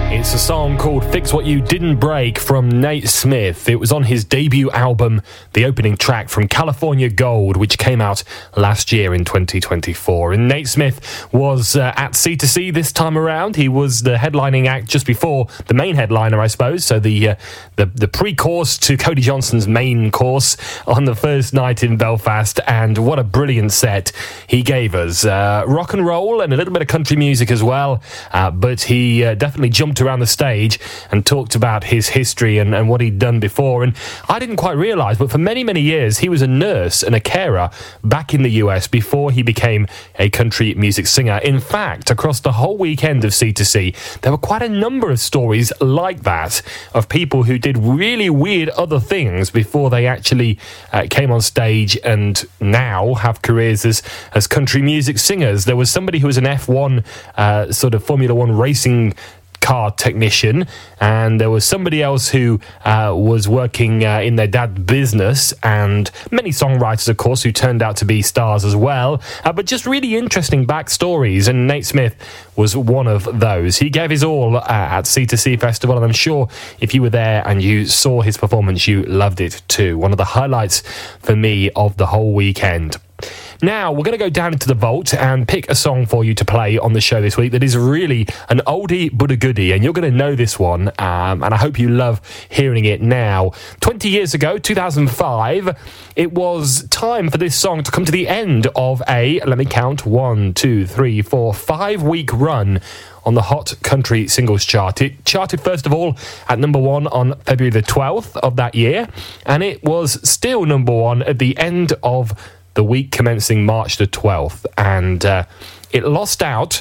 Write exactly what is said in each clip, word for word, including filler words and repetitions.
It's a song called Fix What You Didn't Break from Nate Smith. It was on his debut album, the opening track from California Gold, which came out last year in twenty twenty-four. And Nate Smith was uh, at C two C this time around. He was the headlining act just before the main headliner, I suppose. So the uh, the, the pre-course to Cody Johnson's main course on the first night in Belfast. And what a brilliant set he gave us. Uh, rock and roll and a little bit of country music as well. Uh, but he uh, definitely jumped around the stage and talked about his history and, and what he'd done before. And I didn't quite realise, but for many, many years, he was a nurse and a carer back in the U S before he became a country music singer. In fact, across the whole weekend of C two C, there were quite a number of stories like that of people who did really weird other things before they actually uh, came on stage and now have careers as, as country music singers. There was somebody who was an F one uh, sort of Formula One racing car technician, and there was somebody else who uh, was working uh, in their dad's business, and many songwriters, of course, who turned out to be stars as well, uh, but just really interesting backstories, and Nate Smith was one of those. He gave his all uh, at C two C Festival, and I'm sure if you were there and you saw his performance, you loved it too. One of the highlights for me of the whole weekend. Now, we're going to go down into the vault and pick a song for you to play on the show this week that is really an oldie but a goodie, and you're going to know this one, um, and I hope you love hearing it now. twenty years ago, two thousand five, it was time for this song to come to the end of a, let me count, one, two, three, four, five-week run on the Hot Country Singles Chart. It charted, first of all, at number one on February the twelfth of that year, and it was still number one at the end of the week commencing March the twelfth, and uh, it lost out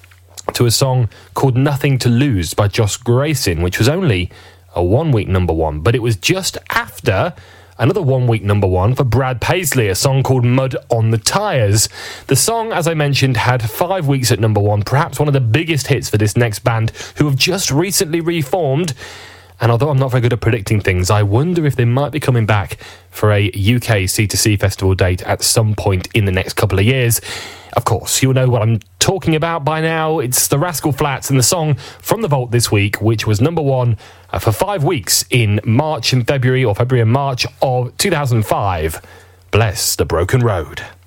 to a song called Nothing to Lose by Josh Grayson, which was only a one-week number one, but it was just after another one-week number one for Brad Paisley, a song called Mud on the Tires. The song, as I mentioned, had five weeks at number one, perhaps one of the biggest hits for this next band, who have just recently reformed. And although I'm not very good at predicting things, I wonder if they might be coming back for a U K C two C festival date at some point in the next couple of years. Of course, you'll know what I'm talking about by now. It's the Rascal Flatts and the song from the vault this week, which was number one uh, for five weeks in March and February, or February and March of two thousand five. Bless the Broken Road.